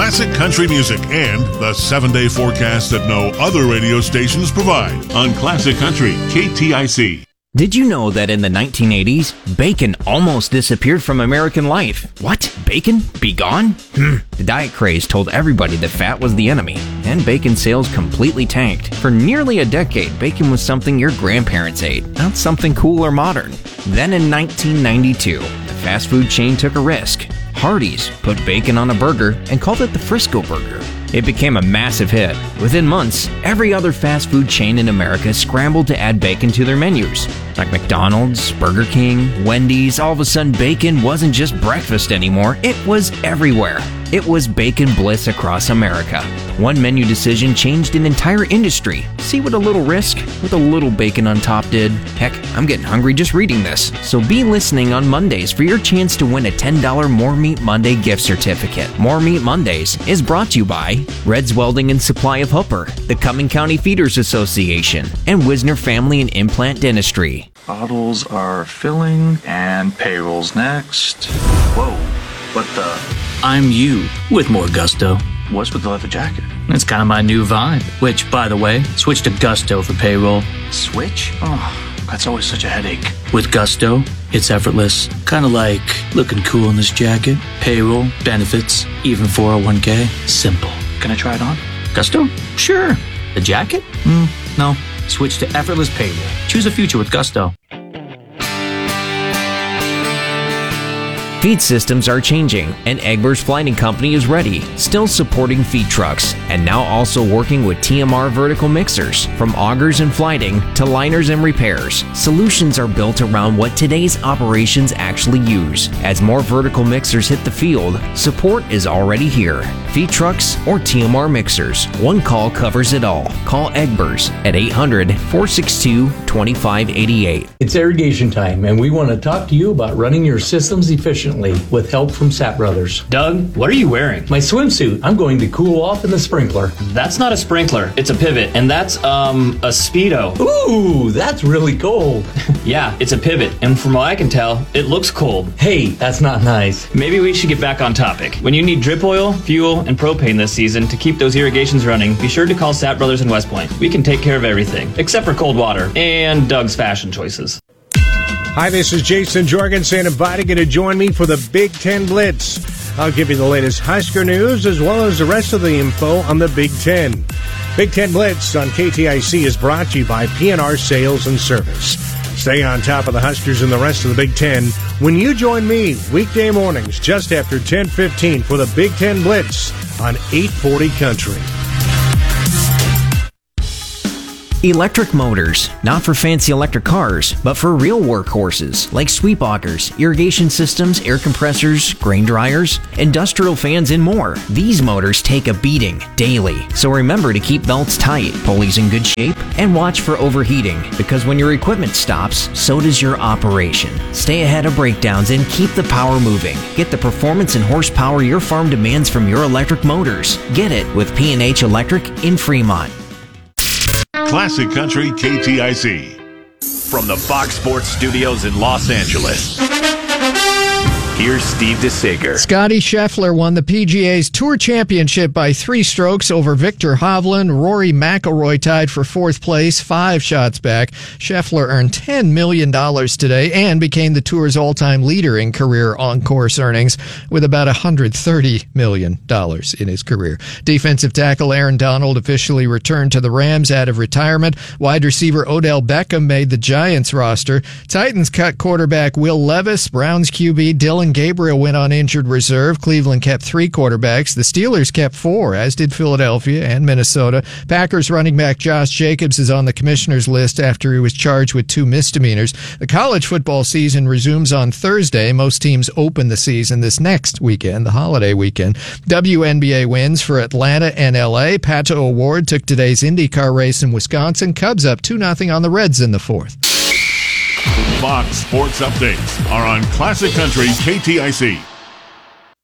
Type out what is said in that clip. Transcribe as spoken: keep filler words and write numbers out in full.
classic country music and the seven-day forecast that no other radio stations provide. On Classic Country, K T I C. Did you know that in the nineteen eighties, bacon almost disappeared from American life? What? Bacon? Be gone? Hmm. The diet craze told everybody that fat was the enemy, and bacon sales completely tanked. For nearly a decade, bacon was something your grandparents ate, not something cool or modern. Then in nineteen ninety-two, the fast food chain took a risk. Hardee's put bacon on a burger and called it the Frisco Burger. It became a massive hit. Within months, every other fast food chain in America scrambled to add bacon to their menus. Like McDonald's, Burger King, Wendy's, all of a sudden bacon wasn't just breakfast anymore, it was everywhere. It was bacon bliss across America. One menu decision changed an entire industry. See what a little risk with a little bacon on top did? Heck, I'm getting hungry just reading this. So be listening on Mondays for your chance to win a ten dollars More Meat Monday gift certificate. More Meat Mondays is brought to you by Red's Welding and Supply of Hooper, the Cumming County Feeders Association, and Wisner Family and Implant Dentistry. Bottles are filling and payroll's next. Whoa, what the? I'm you with more gusto. What's with the leather jacket? It's kind of my new vibe. Which, by the way, switch to Gusto for payroll. Switch? Oh, that's always such a headache. With Gusto, it's effortless. Kind of like looking cool in this jacket. Payroll, benefits, even four oh one k. Simple. Can I try it on? Gusto? Sure. The jacket? Mm, no. Switch to effortless payroll. Choose a future with Gusto. Feed systems are changing, and Egbers Flighting Company is ready, still supporting feed trucks, and now also working with T M R vertical mixers. From augers and flighting to liners and repairs, solutions are built around what today's operations actually use. As more vertical mixers hit the field, support is already here. Feed trucks or T M R mixers, one call covers it all. Call Egbers at eight hundred, four six two, two five eight eight. It's irrigation time, and we want to talk to you about running your systems efficiently with help from Sapp Brothers. Doug, what are you wearing? My swimsuit. I'm going to cool off in the sprinkler. That's not a sprinkler. It's a pivot, and that's, um, a Speedo. Ooh, that's really cold. Yeah, it's a pivot, and from what I can tell, it looks cold. Hey, that's not nice. Maybe we should get back on topic. When you need drip oil, fuel, and propane this season to keep those irrigations running, be sure to call Sapp Brothers in West Point. We can take care of everything, except for cold water and Doug's fashion choices. Hi, this is Jason Jorgensen inviting you to join me for the Big Ten Blitz. I'll give you the latest Husker news as well as the rest of the info on the Big Ten. Big Ten Blitz on K T I C is brought to you by P and R Sales and Service. Stay on top of the Huskers and the rest of the Big Ten when you join me weekday mornings just after ten fifteen for the Big Ten Blitz on eight forty Country. Electric motors, not for fancy electric cars, but for real workhorses like sweep augers, irrigation systems, air compressors, grain dryers, industrial fans, and more. These motors take a beating daily, so remember to keep belts tight, pulleys in good shape, and watch for overheating, because when your equipment stops, so does your operation. Stay ahead of breakdowns and keep the power moving. Get the performance and horsepower your farm demands from your electric motors. Get it with P and H Electric in Fremont. Classic Country K T I C. From the Fox Sports Studios in Los Angeles, here's Steve DeSager. Scotty Scheffler won the P G A's Tour Championship by three strokes over Victor Hovland. Rory McIlroy tied for fourth place, five shots back. Scheffler earned ten million dollars today and became the Tour's all-time leader in career on-course earnings with about one hundred thirty million dollars in his career. Defensive tackle Aaron Donald officially returned to the Rams out of retirement. Wide receiver Odell Beckham made the Giants roster. Titans cut quarterback Will Levis. Browns Q B Dylan Gabriel went on injured reserve. Cleveland kept three quarterbacks. The Steelers kept four, as did Philadelphia and Minnesota. Packers running back Josh Jacobs is on the commissioner's list after he was charged with two misdemeanors. The college football season resumes on Thursday. Most teams open the season this next weekend, the holiday weekend. W N B A wins for Atlanta and L A. Pato O'Ward took today's IndyCar race in Wisconsin. Cubs up two nothing on the Reds in the fourth. Fox Sports Updates are on Classic Country K T I C.